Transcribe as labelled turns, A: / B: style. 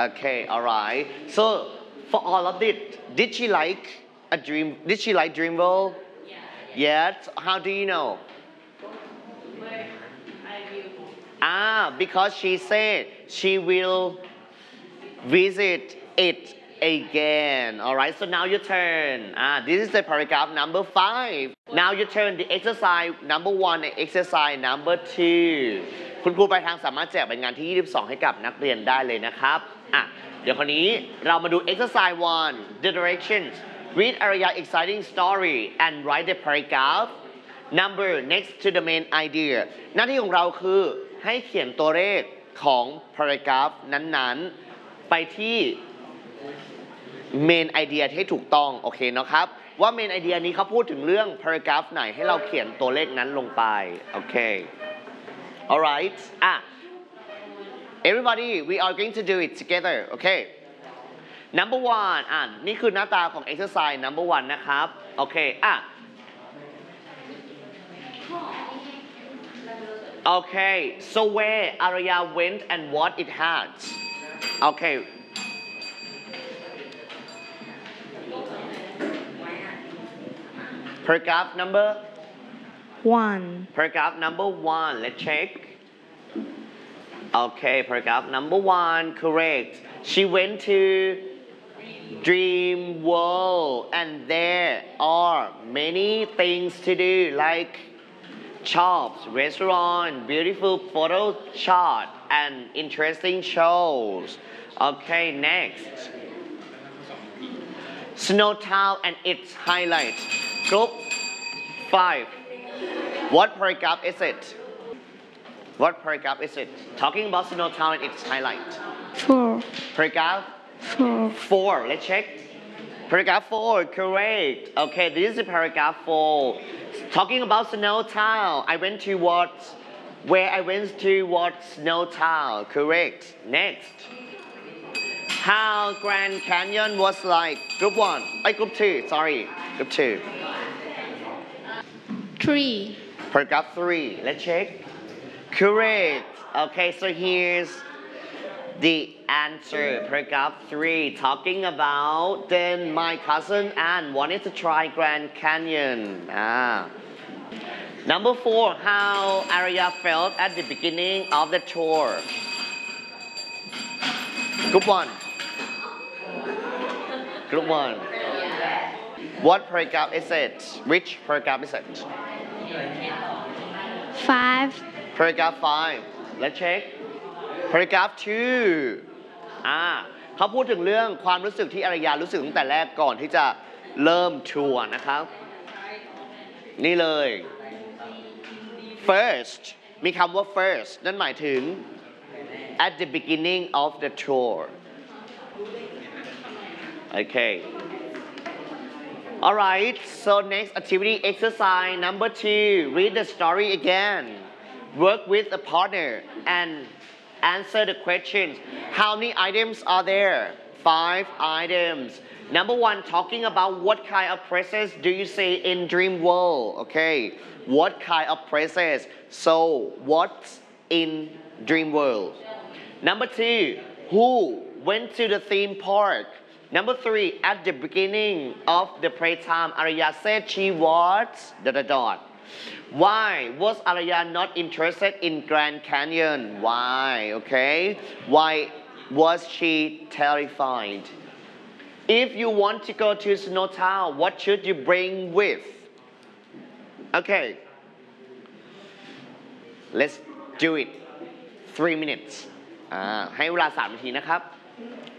A: Okay, all right. So for all of it, did she like a dream? Did she like Dreamworld? Yes. How do you know? Because she said she will visit it again. All right. So now your turn. This is the paragraph number 5. Now your turn. The exercise number 1 and exercise number 2.คุณครูปลายทางสามารถแจกใบงานที่ 22 ให้กับนักเรียนได้เลยนะครับเดี๋ยวคราวนี้เรามาดู exercise 1 the directions read Arya exciting story and write the paragraph number next to the main idea หน้าที่ของเราคือให้เขียนตัวเลขของ paragraph นั้นๆไปที่ main idea ที่ถูกต้องโอเคนะครับว่า main idea นี้เขาพูดถึงเรื่อง paragraph ไหนให้เราเขียนตัวเลขนั้นลงไปโอเค alright everybody we are going to do it together okay number 1นี่คือหน้าตาของ exercise number 1นะครับโอเคOkay, so where Arya went and what it had. Okay. Paragraph number
B: 1.
A: Paragraph number 1. Let's check. Okay, paragraph number 1. Correct. She went to Dream World and there are many things to do like shops, restaurant, beautiful photo shot, and interesting shows. Okay, next. Snow Town and its highlights. Group 5. What paragraph is it? What paragraph is it? Talking about Snow Town and its highlights.
B: 4.
A: Paragraph
B: 4.
A: 4. Let's check. Paragraph 4. Correct. Okay, this is paragraph 4. Talking about Snow Town, I went to Snow Town. Correct. Next. How Grand Canyon was like. Group 1. Group 2. Sorry. Group 2.
B: 3.
A: Paragraph 3. Let's check. Correct. Okay, so here's the answer. Paragraph 3. Talking about then my cousin Anne wanted to try Grand Canyon. Number 4. How Arya felt at the beginning of the tour. Group 1. Group 1. What paragraph is it? Which paragraph is it?
B: 5.
A: Paragraph 5. Let's check. Paragraph 2. เขาพูดถึงเรื่องความรู้สึกที่อารยารู้สึกตั้งแต่แรกก่อนที่จะเริ่มทัวร์นะครับนี่เลย first มีคำว่า first นั่นหมายถึง at the beginning of the tour okay alright so next activity exercise number 2 read the story again work with a partner and answer the questions how many items are there 5 items Number 1, talking about what kind of places do you see in Dream World? Okay, what kind of places? So, what's in Dream World? Number 2, who went to the theme park? Number 3, at the beginning of the playtime, Arya said she was ... Why was Arya not interested in Grand Canyon? Why? Okay, why was she terrified? If you want to go to Snow Town, what should you bring with? Okay. Let's do it. 3 minutes. ให้เวลา3 นาทีนะครับ